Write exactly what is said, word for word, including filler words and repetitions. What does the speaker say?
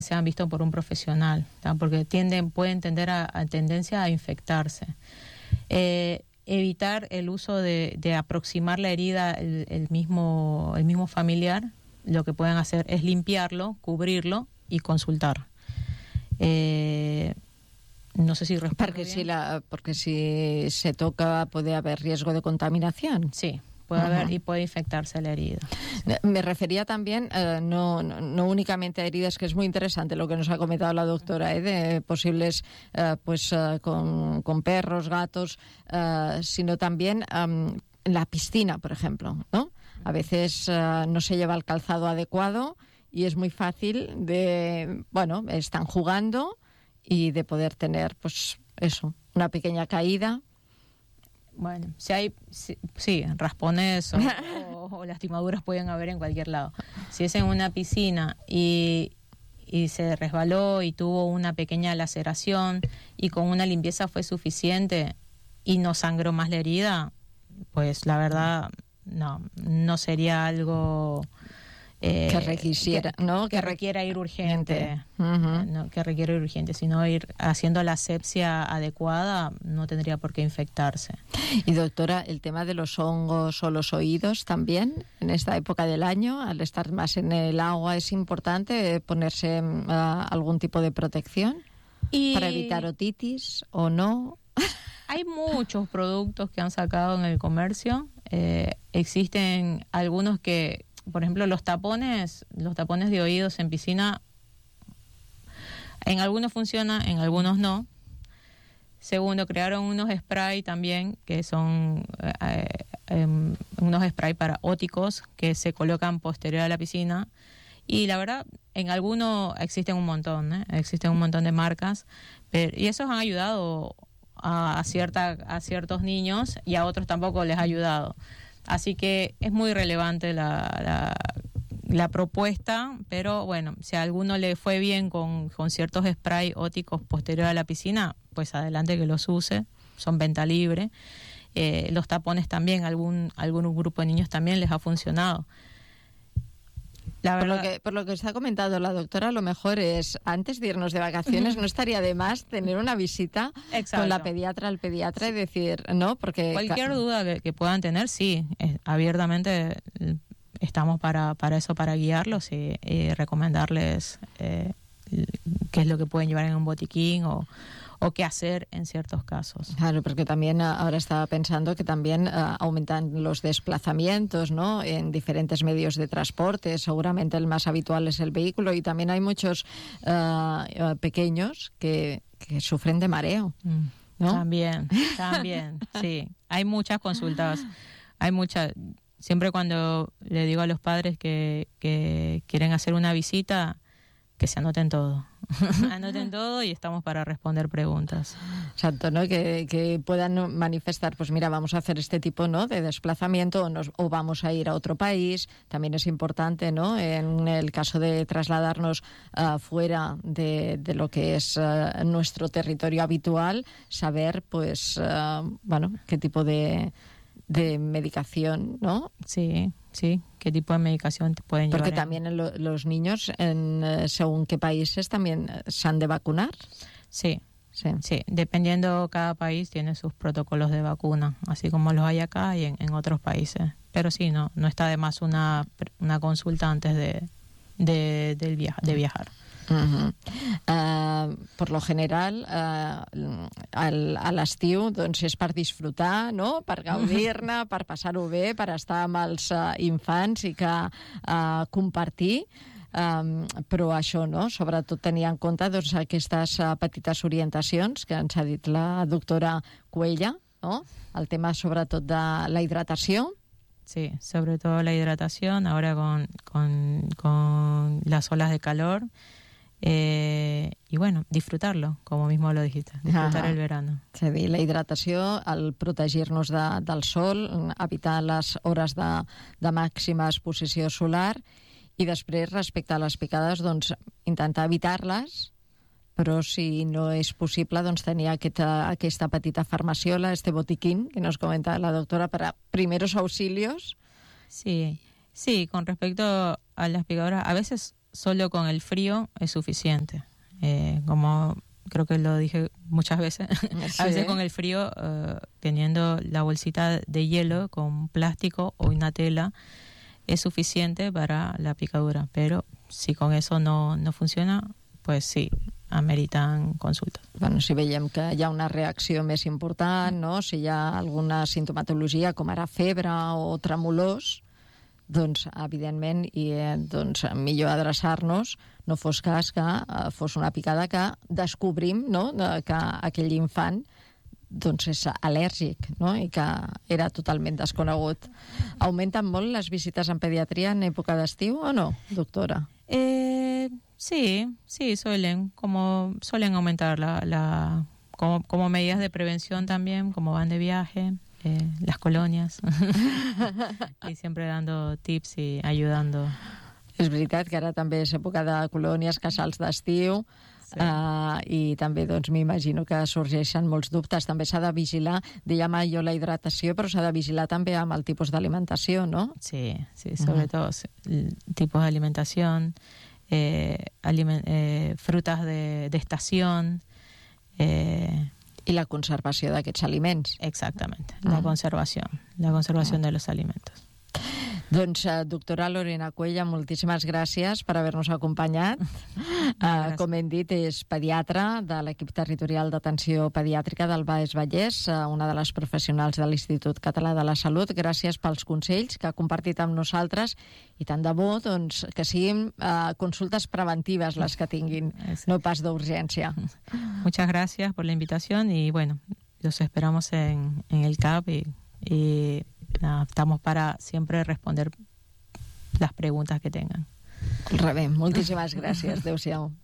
sean vistos por un profesional, ¿tá? Porque tienden, pueden tender a, a tendencia a infectarse. Eh, evitar el uso de, de aproximar la herida el, el mismo el mismo familiar. Lo que pueden hacer es limpiarlo, cubrirlo y consultar. Eh, no sé si respondo porque bien. si la porque si se toca puede haber riesgo de contaminación. Sí, puede Ajá. haber y puede infectarse la herida. Sí. Me refería también, eh, no, no, no únicamente a heridas, que es muy interesante lo que nos ha comentado la doctora, ¿eh? De posibles, eh, pues eh, con, con perros, gatos, eh, sino también um, en la piscina, por ejemplo, ¿no? A veces uh, no se lleva el calzado adecuado y es muy fácil de, bueno, están jugando y de poder tener, pues eso, una pequeña caída. Bueno, si hay, si, sí, raspones o, o, o lastimaduras pueden haber en cualquier lado. Si es en una piscina y, y se resbaló y tuvo una pequeña laceración y con una limpieza fue suficiente y no sangró más la herida, pues la verdad... No, no sería algo eh, que requisiera, que, ¿no? Que, que requiera ir urgente, uh-huh. no, que requiera ir urgente, sino ir haciendo la asepsia adecuada, no tendría por qué infectarse. Y doctora, el tema de los hongos o los oídos también, en esta época del año, al estar más en el agua, ¿es importante ponerse uh, algún tipo de protección y... para evitar otitis o no? Hay muchos productos que han sacado en el comercio. Eh, existen algunos que, por ejemplo, los tapones, los tapones de oídos en piscina, en algunos funciona, en algunos no. Segundo, crearon unos spray también, que son eh, eh, unos spray para óticos que se colocan posterior a la piscina. Y la verdad, en algunos existen un montón, ¿eh? Existen un montón de marcas, pero, y esos han ayudado A, a, cierta, a ciertos niños y a otros tampoco les ha ayudado. Así que es muy relevante la, la, la propuesta, pero bueno, si a alguno le fue bien con, con ciertos spray óticos posterior a la piscina, pues adelante que los use, son venta libre. Eh, los tapones también, algún, algún grupo de niños también les ha funcionado. La por, lo que, por lo que está comentando la doctora, a lo mejor es, antes de irnos de vacaciones, no estaría de más tener una visita Exacto. con la pediatra al pediatra sí. y decir, ¿no? Porque cualquier duda que, que puedan tener, sí, eh, abiertamente estamos para, para eso, para guiarlos y, y recomendarles eh, qué es lo que pueden llevar en un botiquín o o qué hacer en ciertos casos. Claro, porque también ahora estaba pensando que también uh, aumentan los desplazamientos, ¿no? En diferentes medios de transporte. Seguramente el más habitual es el vehículo y también hay muchos uh, uh, pequeños que, que sufren de mareo, ¿no? También, también, sí. Hay muchas consultas, hay muchas. Siempre cuando le digo a los padres que, que quieren hacer una visita, que se anoten todo. Anoten todo y estamos para responder preguntas. Exacto, ¿no? Que, que puedan manifestar, pues mira, vamos a hacer este tipo, ¿no? de desplazamiento o, nos, o vamos a ir a otro país. También es importante, ¿no? En el caso de trasladarnos uh, fuera de, de lo que es uh, nuestro territorio habitual, saber, pues, uh, bueno, qué tipo de, de medicación, ¿no? Sí, sí. ¿Qué tipo de medicación te pueden llevar? Porque también en lo, los niños, en eh, según qué países, también se han de vacunar. Sí, sí, sí. Dependiendo, cada país tiene sus protocolos de vacuna, así como los hay acá y en, en otros países. Pero sí, no, no está de más una, una consulta antes de, de, de, via- de viajar. Uh-huh. Uh, por lo general uh, al, a l'estiu doncs és per disfrutar, no? Per gaudir-ne, per passar-ho bé, per estar amb els uh, infants i que uh, compartir, um, però això, no? Sobretot tenir en compte doncs, aquestes uh, petites orientacions que ens ha dit la doctora Cuella, ¿no? El tema sobretot de la hidratació. Sí, sobre todo la hidratación, ahora con, con, con las olas de calor. Eh, i bueno, disfrutar-lo, com mismo lo dijiste, disfrutar ah, el verano. És a dir, la hidratació, el protegir-nos de, del sol, evitar les hores de, de màxima exposició solar i després, respecte a les picades, doncs, intentar evitar-les, però si no és possible, doncs tenir aquesta, aquesta petita farmaciola, este botiquín, que nos comenta la doctora, para primeros auxilios. Sí, sí, con respecto a las picadoras, a veces solo con el frío es suficiente. Eh, como creo que lo dije muchas veces, sí. A veces con el frío, uh, teniendo la bolsita de hielo con plástico o una tela, es suficiente para la picadura. Pero si con eso no, no funciona, pues sí, ameritan consultes. Bueno, si veiem que hi ha una reacció més important, no? Si hi ha alguna sintomatologia com ara febre o tremolors, doncs, evidentment, i, doncs, millor adreçar-nos, no fos cas que eh, fos una picada que descobrim, no?, que aquell infant doncs és al·lèrgic, no?, i que era totalment desconegut. Augmenten molt les visites en pediatria en època d'estiu o no, doctora? Eh, sí, sí, suelen, como suelen aumentar la, la como, como medidas de prevención también, como van de viaje. Eh, las colonias y siempre dando tips i ayudando. És veritat que ara també és època de colònies, casals d'estiu, sí. uh, i també doncs m'imagino que sorgeixen molts dubtes. També s'ha de vigilar, dèiem jo la hidratació, però s'ha de vigilar també amb el tipus d'alimentació, no? Sí, sí, sobre uh-huh. todo tipos de alimentación, eh, aliment eh, frutas de, de estación, eh, i la conservació d'aquests aliments. Exactament, la uh-huh. conservació, la conservació uh-huh. de los alimentos. Doncs, uh, doctora Lorena Cuella, moltíssimes gràcies per haver-nos acompanyat. Uh, com hem dit, és pediatra de l'equip territorial d'atenció pediàtrica del Baix Vallès, uh, una de les professionals de l'Institut Català de la Salut. Gràcies pels consells que ha compartit amb nosaltres i tant de bo doncs, que siguin uh, consultes preventives les que tinguin, no pas d'urgència. Muchas gracias por la invitación y bueno, los esperamos en, en el C A P y, y nada, estamos para siempre responder las preguntas que tengan. Rebem, moltíssimes gràcies. Adéu-siau.